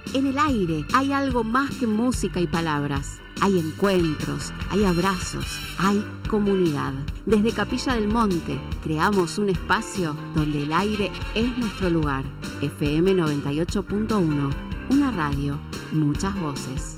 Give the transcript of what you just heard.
En el aire hay algo más que música y palabras. Hay encuentros, hay abrazos, hay comunidad. Desde Capilla del Monte creamos un espacio donde el aire es nuestro lugar. FM 98.1, una radio, muchas voces.